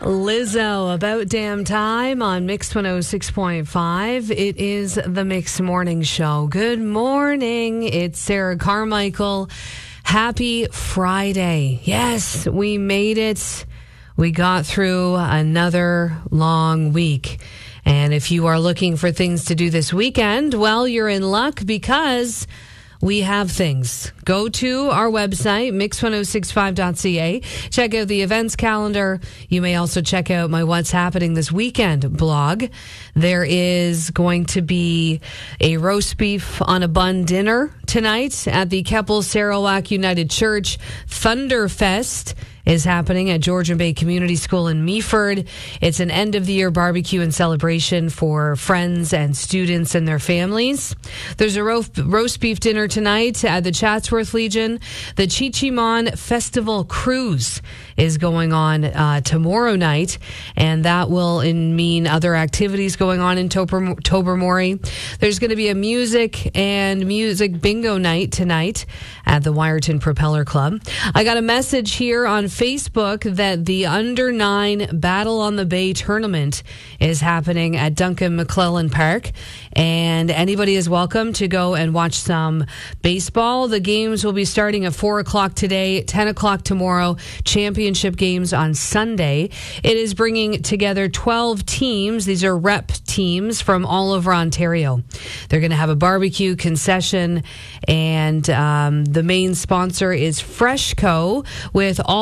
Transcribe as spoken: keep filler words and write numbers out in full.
Lizzo, About Damn Time on Mix one oh six point five. It is the Mix Morning Show. Good morning. It's Sarah Carmichael. Happy Friday. Yes, we made it. We got through another long week. And if you are looking for things to do this weekend, well, you're in luck because we have things. Go to our website, mix ten sixty-five dot c a. Check out the events calendar. You may also check out my What's Happening This Weekend blog. There is going to be a roast beef on a bun dinner tonight at the Keppel Sarawak United Church. Thunderfest is happening at Georgian Bay Community School in Meaford. It's an end-of-the-year barbecue and celebration for friends and students and their families. There's a ro- roast beef dinner tonight at the Chatsworth Legion. The Chichimon Festival Cruise is going on uh, tomorrow night, and that will in mean other activities going on in Tober- Tobermory. There's going to be a music and music bingo night tonight at the Wyerton Propeller Club. I got a message here on Facebook that the under nine Battle on the Bay tournament is happening at Duncan McClellan Park, and anybody is welcome to go and watch some baseball. The games will be starting at four o'clock today, ten o'clock tomorrow, championship games on Sunday. It is bringing together twelve teams. These are rep teams from all over Ontario. They're going to have a barbecue concession, and um, the main sponsor is Freshco with all